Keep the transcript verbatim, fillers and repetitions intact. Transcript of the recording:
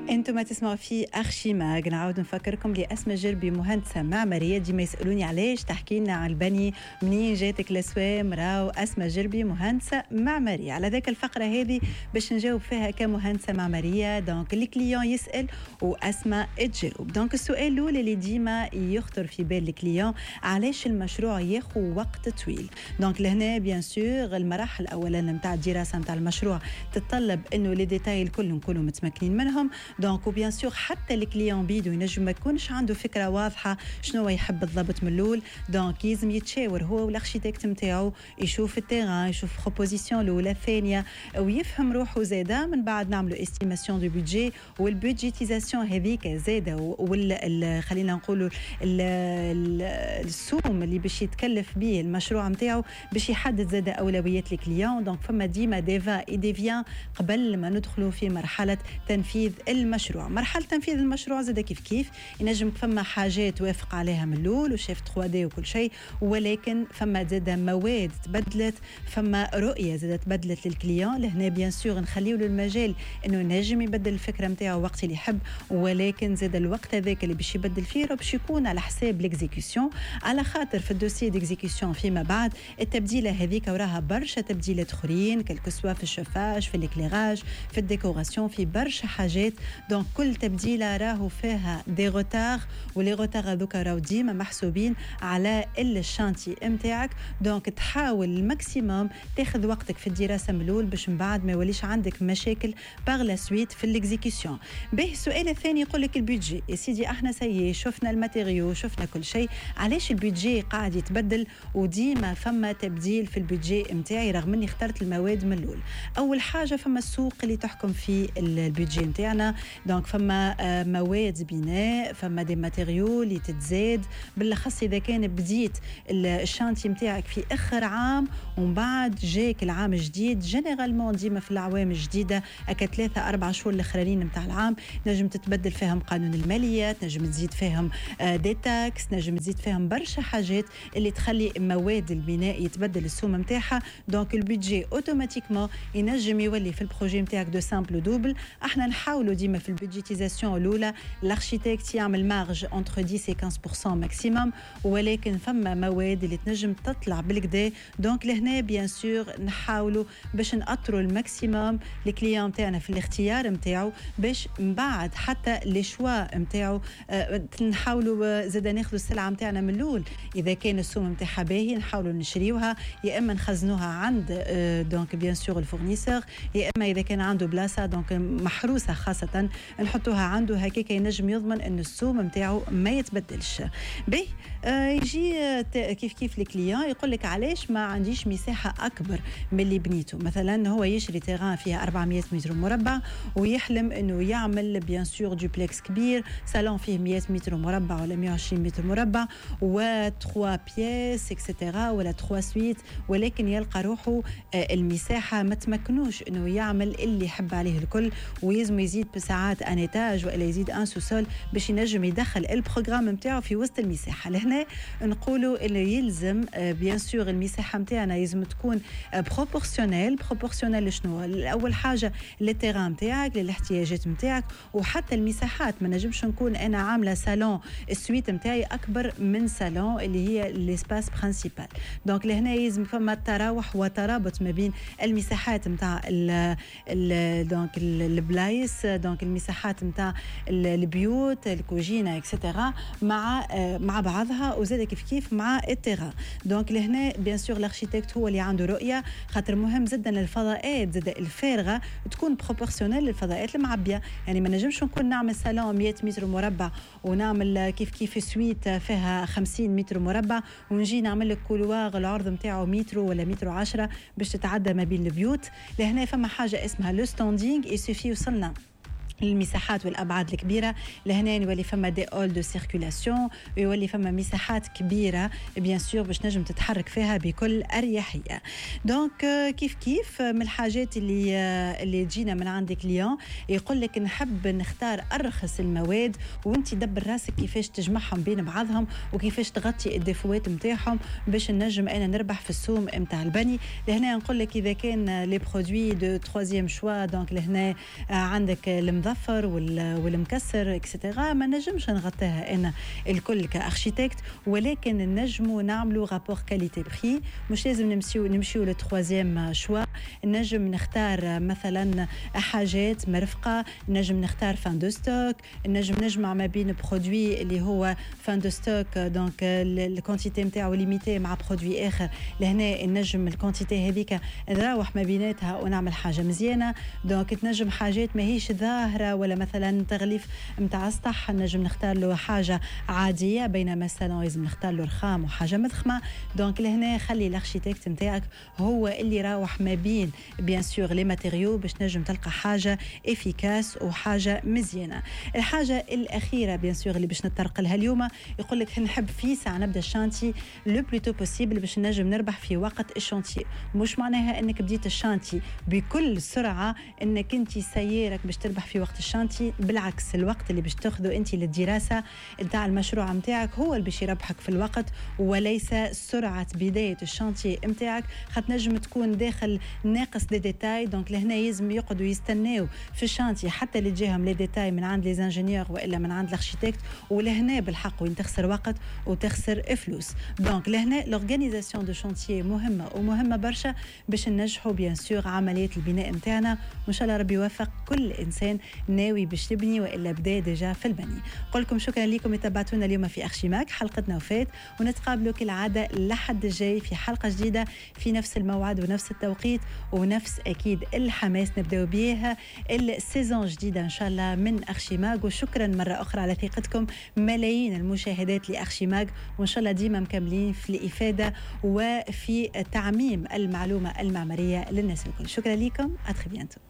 انتم ما تسمعوا في أرشيماغ. نعاود نفكركم لأسماء جربي مهندسة معمارية. ديما يسألوني علاش تحكي لنا على البني، منين جاتك الأسوام؟ راهو أسماء جربي مهندسة معمارية. على ذاك الفقرة هذه باش نجاوب فيها كمهندسة معمارية. دونك الكليون يسأل وأسماء تجاوب. دونك السؤال الأول اللي ديما يخطر في بال الكليون، علاش المشروع ياخذ وقت طويل؟ دونك لهنا بيان سور المراحل أولا نتاع الدراسة نتاع المشروع تتطلب إنه لي ديتاي الكل نكونوا متمكنين منهم. دونك وبيان سور حتى الكليون بيدو ينجم ما يكونش عنده فكره واضحه شنو يحب بالضبط من الاول. دونك لازم يتشاور هو والاركيتكت نتاعو، يشوف التيران، يشوف بروبوزيسيون الاولى الثانيه، ويفهم روحه زاده. من بعد نعملوا استيماسيون دو بودجي، والبودجيتيزاسيون هذيك زاده، وال خلينا نقولوا السوم اللي باش يتكلف به المشروع نتاعو باش يحدد زاده اولويات الكليون. دونك فما ديما ديفا اي ديفيان قبل ما ندخلوا في مرحله تنفيذ المشروع. مرحله تنفيذ المشروع زاد كيف كيف ينجم فما حاجات توافق عليها من الاول وشاف ثري دي وكل شيء، ولكن فما زاد مواد تبدلت، فما رؤيه زاد تبدلت للكليون. لهنا بيان سور نخليو له المجال انه ينجم يبدل الفكره نتاعو وقت اللي يحب، ولكن زاد الوقت هذاك اللي باش يبدل فيه باش يكون على حساب ليكزيكسيون، على خاطر في الدوسي ديكزيكسيون فيما بعد التبديله هذيك وراها برشا تبديلات اخرين، كالكسوا في الشفاج، في الاكليراج، في الديكوراسيون، في برشا حاجات. دونك كل تبديله راهو فيها دي روتار، ولي روتار هذوك راهو ديما محسوبين على الشانتي نتاعك. دونك تحاول الماكسيموم تاخذ وقتك في الدراسه من الاول باش من بعد ما يوليش عندك مشاكل باغ لا سويت في الاكزيكسيون. به السؤال الثاني يقول لك البيدجي. يا سيدي احنا سي شفنا الماتيريو، شفنا كل شيء، علاش البيدجي قاعد يتبدل وديما فما تبديل في البيدجي نتاعي رغم اني اخترت المواد من الاول؟ اول حاجه فما السوق اللي تحكم في البيدجي نتاعنا. دونك فما مواد بناء، فما دي ماتيريو اللي تتزاد، بالاخص اذا كان بديت الشانتي نتاعك في اخر عام ومن بعد جاك العام الجديد. جينيرالمون ديما في الاعوام الجديده اكا ثلاثه اربع شهور الاخرين نتاع العام نجم تتبدل فيهم قانون الماليات، نجم تزيد فيهم دي تاكس، نجم تزيد فيهم برشا حاجات اللي تخلي مواد البناء يتبدل السوم نتاعها. دونك البيدجي اوتوماتيكمون ينجم يولي في البروجي نتاعك دو سامبل دوبل. احنا نحاولوا ديما في البودجيتيزاسيون الاولى الاركيتكت يعمل مارج انتر عشرة و خمسة بالمئة ماكسيموم، ولكن فما مواد اللي تنجم تطلع بالكدا. دونك لهنا بيان سور نحاولوا باش نأطروا الماكسيموم الكليون نتاعنا في الاختيار نتاعو، باش من بعد حتى لي شوا نتاعو أه نحاولوا زاد ناخذوا السلعه نتاعنا من الاول. اذا كان السوم نتاعها باهي نحاولوا نشريوها، يا اما نخزنوها عند أه دونك بيان سور الفورنيسور، يا اما اذا كان عنده بلاصه دونك محروسه خاصه نحطوها عنده، هكاك ينجم يضمن ان السوم نتاعو ما يتبدلش. باهي آه يجي آه كيف كيف الكليون يقول لك علاش ما عنديش مساحه اكبر من اللي بنيته. مثلا هو يشري تيران فيها أربعمئة متر مربع ويحلم انه يعمل بيان سور دوبلكس كبير، صالون فيه مئة متر مربع ولا مئة وعشرين متر مربع و ثلاثة بيس اكسترا ولا ثلاثة سويت، ولكن يلقى روحه آه المساحه ما تمكنوش انه يعمل اللي يحب عليه الكل، ويزم يزيد بساعات ان ايتاج ولا يزيد ان سوسول باش ينجم يدخل البروغرام نتاعو في وسط المساحه. لهنا نقولوا انه يلزم بيان سور المساحه نتاعنا لازم تكون بروبورسيونيل. بروبورسيونيل شنو؟ اول حاجه للتيران نتاعك، للاحتياجات نتاعك، وحتى المساحات. ما نجمش نكون انا عامله صالون السويت نتاعي اكبر من صالون اللي هي ليسباس برينسيبال. دونك لهنا لازم فما تراوح وترابط ما بين المساحات نتاع دونك البلايص، دونك المساحات نتاع البيوت، الكوجينه اكسترا مع مع بعضها، وزاد كيف كيف مع التيران. دونك لهنا بيان سور الاركيتكت هو اللي عنده رؤيه، خاطر مهم جدا الفضاءات زاد الفارغه تكون بروبورسيونيل للفضاءات المعبيه. يعني ما نجمش نكون نعمل صالون مئة متر مربع ونعمل كيف كيف سويت فيها خمسين متر مربع ونجي نعمل لك كولوار العرض نتاعو متر ولا متر وعشرة باش تتعدى ما بين البيوت. لهنا فما حاجه اسمها لو ستاندينغ يسوفي وصلنا المساحات والابعاد الكبيره. لهنا يولي فما دي اول دو سيركولاسيون، ويولي فما مساحات كبيره بيان سور باش نجم تتحرك فيها بكل اريحيه. دونك كيف كيف من الحاجات اللي اللي تجينا من عند كليون يقول لك نحب نختار ارخص المواد، وانت دبر راسك كيفاش تجمعهم بين بعضهم وكيفاش تغطي الديفوات نتاعهم باش نجم انا نربح في السوم نتاع البني. لهنا نقول لك اذا كان لي برودوي دو ترويزيام شوا، دونك لهنا عندك المض المظفر والمكسر اكسترا ما نجمش نغطيها انا الكل كاركتيكت، ولكن نجموا نعملوا رابور كاليتي بري. مش لازم نمشيو نمشيو للتروازيام شوا، نجم نختار مثلا حاجات مرفقه، نجم نختار فان دو ستوك، نجم نجمع ما بين برودوي اللي هو فان دو ستوك دونك الكونتيتي نتاعو ليميتي مع برودوي اخر، لهنا نجم الكونتيتي هذيك نروح ما بيناتها ونعمل حاجه مزيانه. دونك تنجم حاجات ماهيش ظاهره ولا مثلا تغليف نتاع السطح، نجم نختار له حاجه عاديه، بينما مثلا لازم نختار له رخام وحاجه مضخمه. دونك لهنا خلي الاركتيكت نتاعك هو اللي يروح ما بين بيان سور لي ماتيريو باش نجم تلقى حاجه افيكاس وحاجه مزيانه. الحاجه الاخيره بيان سور اللي باش نتطرق لها اليوم، يقول لك نحب في ساعه نبدا الشانتي لو بلوتو بوسيبل باش نجم نربح في وقت الشانتي. مش معناها انك بديت الشانتي بكل سرعه انك انت سيارك باش تربح في وقت الشانتي، بالعكس الوقت اللي باش تاخذه انت للدراسه نتاع المشروع نتاعك هو اللي باش يربحك في الوقت، وليس سرعه بدايه الشانتي نتاعك. خاطر نجم تكون داخل ناقص دي ديتاي، دونك لهنا يلزم يقعدوا يستناو في الشانتي حتى اللي تجيهم لي ديتاي من عند لي انجينيور والا من عند الاركتيكت، ولهنا بالحق وين تخسر وقت وتخسر فلوس. دونك لهنا لورغانيزاسيون دو شانتي مهمه ومهمه برشا باش ننجحوا بيان سور عمليه البناء نتاعنا، وان شاء الله ربي يوفق كل انسان ناوي باش يبني والا بدا ديجا في البني. نقول لكم شكرا لكم تابعتونا اليوم في أرشيماك، حلقتنا وفات، ونتقابلوا كالعاده لحد الجاي في حلقه جديده في نفس الموعد ونفس التوقيت ونفس اكيد الحماس نبداو بها السيزون جديده ان شاء الله من أرشيماك. وشكرا مره اخرى على ثقتكم، ملايين المشاهدات لأرشيماك، وان شاء الله ديما مكملين في الافاده وفي تعميم المعلومه المعماريه للناس الكل. شكرا لكم، اتري بيانتو.